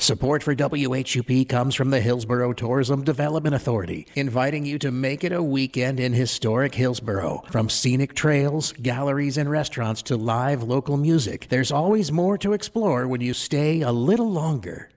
Support for WHUP comes from the Hillsborough Tourism Development Authority, inviting you to make it a weekend in historic Hillsborough. From scenic trails, galleries, and restaurants to live local music, there's always more to explore when you stay a little longer.